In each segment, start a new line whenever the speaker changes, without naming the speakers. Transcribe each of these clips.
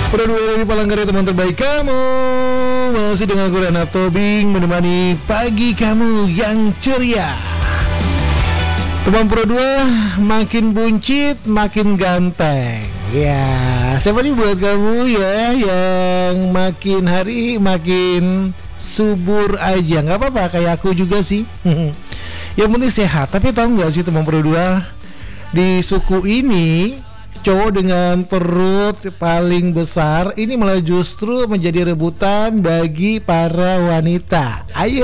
Berdua dari Palangkaraya, teman terbaik kamu. Masih dengan aku Rana Tobing menemani pagi kamu yang ceria. Teman Pro 2 makin buncit, makin ganteng. Ya, siapa nih buat kamu ya yang makin hari makin subur aja. Gak apa-apa, kayak aku juga sih. Yang penting sehat. Tapi tahu gak sih teman Pro 2, di suku ini cowok dengan perut paling besar ini malah justru menjadi rebutan bagi para wanita. Ayo.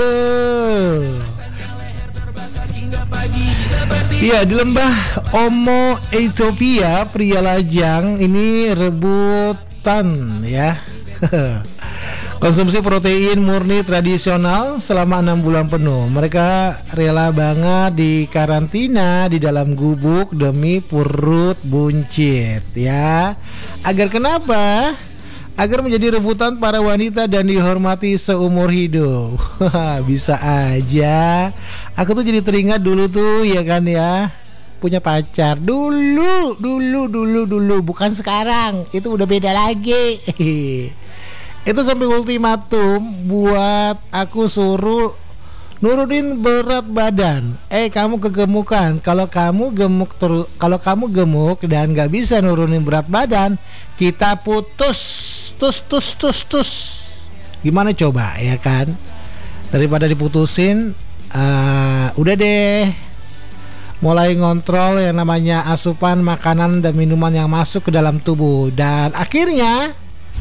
Iya, di lembah Omo, Ethiopia, pria lajang ini rebutan ya. Konsumsi protein murni tradisional selama 6 bulan penuh. Mereka rela banget di karantina di dalam gubuk demi perut buncit ya. Agar kenapa? Agar menjadi rebutan para wanita dan dihormati seumur hidup. Bisa aja. Aku tuh jadi teringat dulu tuh ya kan ya, punya pacar dulu, bukan sekarang. Itu udah beda lagi. Itu sampai ultimatum buat aku suruh nurunin berat badan. Kamu kegemukan. Kalau kamu gemuk dan nggak bisa nurunin berat badan, kita putus. Tus. Gimana coba ya kan? Daripada diputusin, udah deh. Mulai ngontrol yang namanya asupan makanan dan minuman yang masuk ke dalam tubuh. Dan akhirnya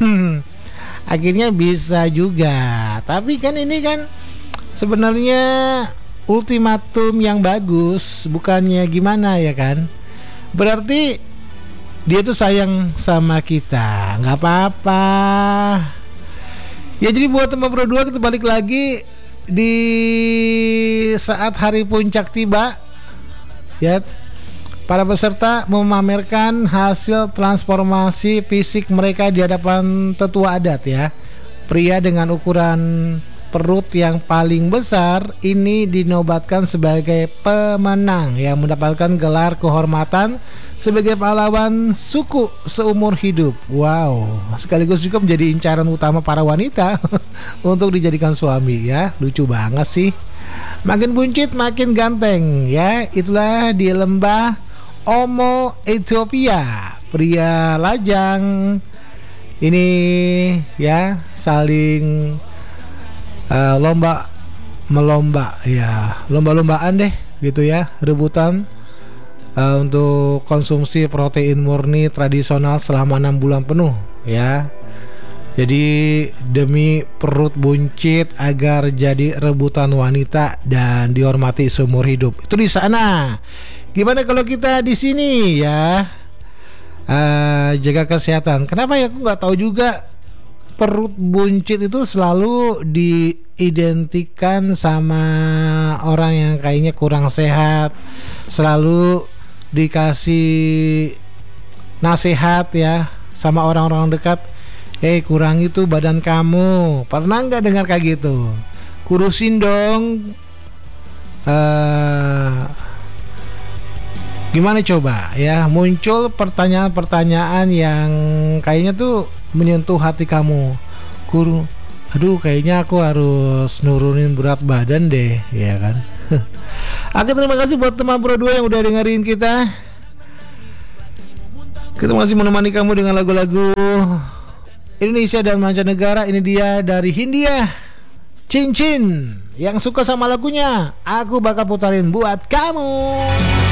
bisa juga. Tapi kan ini kan sebenarnya ultimatum yang bagus, bukannya gimana ya kan? Berarti dia tuh sayang sama kita. Nggak apa-apa. Ya jadi buat teman Pro 2, kita balik lagi di saat hari puncak tiba ya. Para peserta memamerkan hasil transformasi fisik mereka di hadapan tetua adat ya. Pria dengan ukuran perut yang paling besar ini dinobatkan sebagai pemenang yang mendapatkan gelar kehormatan sebagai pahlawan suku seumur hidup. Wow, sekaligus juga menjadi incaran utama para wanita untuk dijadikan suami ya. Lucu banget sih. Makin buncit makin ganteng ya. Itulah di lembah Omo, Ethiopia, pria lajang ini ya saling lomba-lombaan deh gitu ya, rebutan untuk konsumsi protein murni tradisional selama 6 bulan penuh ya. Jadi demi perut buncit agar jadi rebutan wanita dan dihormati seumur hidup. Itu di sana. Gimana kalau kita di sini ya? Jaga kesehatan. Kenapa ya? Aku nggak tahu juga. Perut buncit itu selalu diidentikan sama orang yang kayaknya kurang sehat. Selalu dikasih nasihat ya sama orang-orang dekat. Kurangi tuh badan kamu. Pernah nggak dengar kayak gitu? Kurusin dong. Gimana coba ya, muncul pertanyaan-pertanyaan yang kayaknya tuh menyentuh hati kamu. Aduh kayaknya aku harus nurunin berat badan deh ya kan. Oke, terima kasih buat teman Pro 2 yang udah dengerin kita. Kita masih menemani kamu dengan lagu-lagu Indonesia dan mancanegara. Ini dia dari Hindia, Cincin. Yang suka sama lagunya, aku bakal putarin buat kamu.